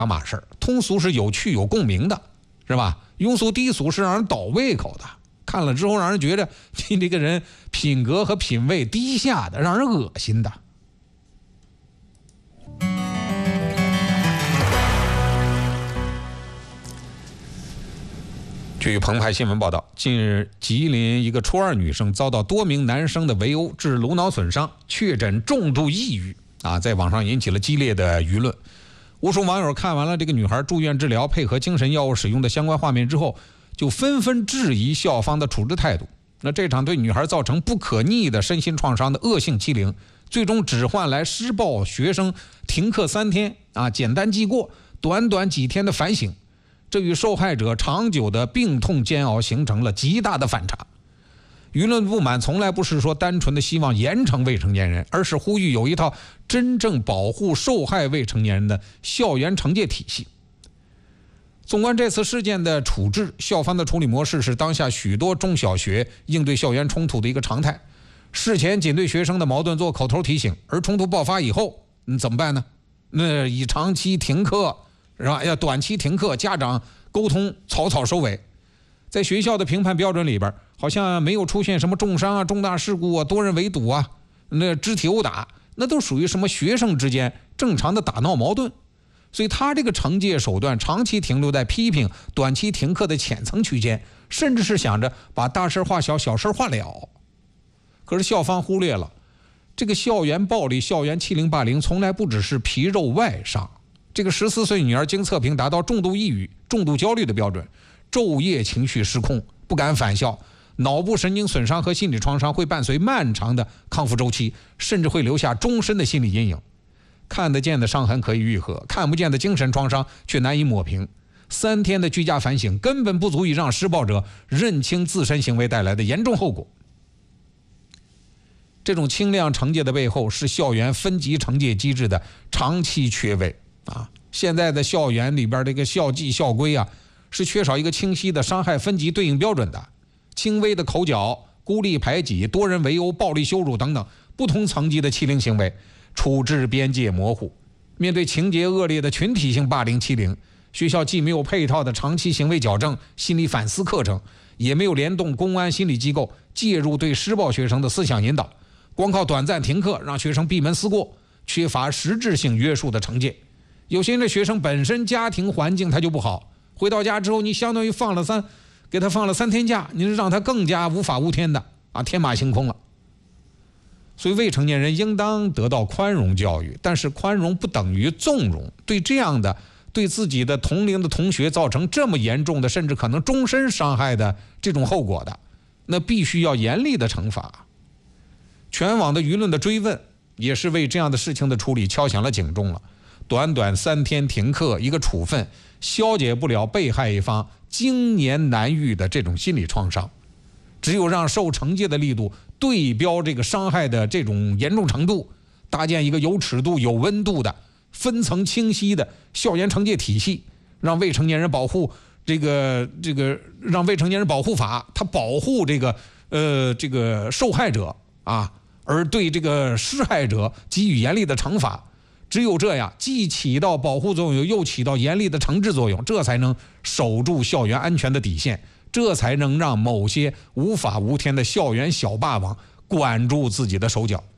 码事儿，通俗是有趣有共鸣的，是吧？庸俗低俗是让人倒胃口的，看了之后让人觉得你这个人品格和品味低下的，让人恶心的。据澎湃新闻报道，近日吉林一个初二女生遭到多名男生的围殴，致颅脑损伤，确诊重度抑郁在网上引起了激烈的舆论。无数网友看完了这个女孩住院治疗配合精神药物使用的相关画面之后，就纷纷质疑校方的处置态度。那这场对女孩造成不可逆的身心创伤的恶性欺凌，最终只换来施暴学生停课3天简单记过，短短几天的反省，这与受害者长久的病痛煎熬形成了极大的反差。舆论不满从来不是说单纯的希望严惩未成年人，而是呼吁有一套真正保护受害未成年人的校园惩戒体系。纵观这次事件的处置，校方的处理模式是当下许多中小学应对校园冲突的一个常态。事前仅对学生的矛盾做口头提醒，而冲突爆发以后怎么办呢？那以长期停课是吧？要短期停课，家长沟通草草收尾。在学校的评判标准里边，好像没有出现什么重伤重大事故多人围堵那肢体殴打，那都属于什么学生之间正常的打闹矛盾。所以他这个惩戒手段长期停留在批评短期停课的浅层区间，甚至是想着把大事化小，小事化了。可是校方忽略了，这个校园暴力、校园欺凌霸凌从来不只是皮肉外伤。这个14岁女儿经测评达到重度抑郁、重度焦虑的标准，昼夜情绪失控，不敢返校，脑部神经损伤和心理创伤会伴随漫长的康复周期，甚至会留下终身的心理阴影。看得见的伤痕可以愈合，看不见的精神创伤却难以抹平。3天的居家反省根本不足以让施暴者认清自身行为带来的严重后果。这种轻量惩戒的背后是校园分级惩戒机制的长期缺位现在的校园里边这个校纪校规是缺少一个清晰的伤害分级对应标准的。轻微的口角、孤立排挤、多人围殴、暴力羞辱等等不同层级的欺凌行为，处置边界模糊。面对情节恶劣的群体性霸凌欺凌，学校既没有配套的长期行为矫正、心理反思课程，也没有联动公安心理机构介入对施暴学生的思想引导，光靠短暂停课让学生闭门思过，缺乏实质性约束的惩戒。有些人的学生本身家庭环境他就不好，回到家之后你相当于给他放了3天假，你是让他更加无法无天的天马行空了。所以未成年人应当得到宽容教育，但是宽容不等于纵容。对这样的对自己的同龄的同学造成这么严重的甚至可能终身伤害的这种后果的，那必须要严厉的惩罚。全网的舆论的追问也是为这样的事情的处理敲响了警钟了。短短3天停课一个处分，消解不了被害一方经年难愈的这种心理创伤。只有让受惩戒的力度对标这个伤害的这种严重程度，搭建一个有尺度、有温度的分层清晰的校园惩戒体系，让未成年人保护让未成年人保护法它保护这个受害者而对这个施害者给予严厉的惩罚。只有这样，既起到保护作用，又起到严厉的惩治作用，这才能守住校园安全的底线，这才能让某些无法无天的校园小霸王管住自己的手脚。